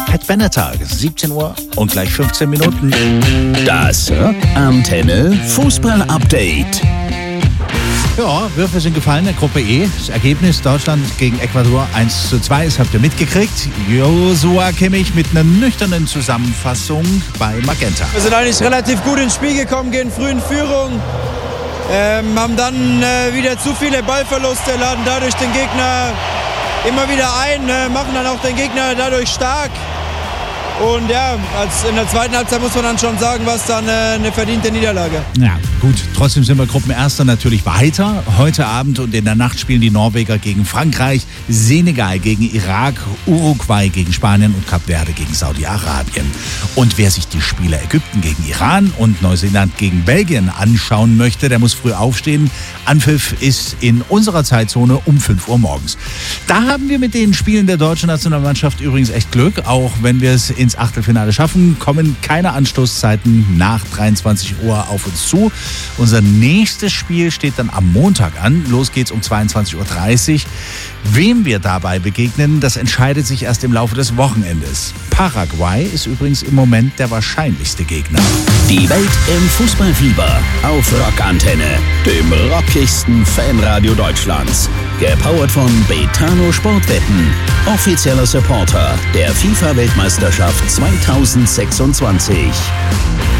Pat Benatar, 17 Uhr und gleich 15 Minuten. Das Rockantenne Fußball-Update. Ja, Würfe sind gefallen in Gruppe E. Das Ergebnis Deutschland gegen Ecuador 1:2, das habt ihr mitgekriegt. Joshua Kimmich mit einer nüchternen Zusammenfassung bei Magenta. Wir sind eigentlich relativ gut ins Spiel gekommen, gehen früh in Führung, haben dann wieder zu viele Ballverluste, laden dadurch den Gegner immer wieder ein, machen dann auch den Gegner dadurch stark. Und ja, in der zweiten Halbzeit muss man dann schon sagen, was dann eine verdiente Niederlage. Ja, gut, trotzdem sind wir Gruppenerster natürlich weiter. Heute Abend und in der Nacht spielen die Norweger gegen Frankreich, Senegal gegen Irak, Uruguay gegen Spanien und Kap Verde gegen Saudi-Arabien. Und wer sich die Spiele Ägypten gegen Iran und Neuseeland gegen Belgien anschauen möchte, der muss früh aufstehen. Anpfiff ist in unserer Zeitzone um 5 Uhr morgens. Da haben wir mit den Spielen der deutschen Nationalmannschaft übrigens echt Glück, auch wenn wir es ins Achtelfinale schaffen, kommen keine Anstoßzeiten nach 23 Uhr auf uns zu. Unser nächstes Spiel steht dann am Montag an. Los geht's um 22:30 Uhr. Wem wir dabei begegnen, das entscheidet sich erst im Laufe des Wochenendes. Paraguay ist übrigens im Moment der wahrscheinlichste Gegner. Die Welt im Fußballfieber auf Rockantenne, dem rockigsten Fanradio Deutschlands. Gepowert von Betano Sportwetten, offizieller Supporter der FIFA-Weltmeisterschaft 2026.